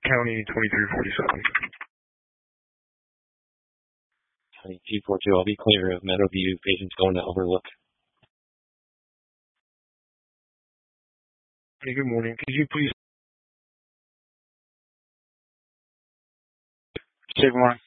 County 2347. County 242, I'll be clear of Meadowview, patients going to Overlook. Hey, good morning. Could you please... Good morning.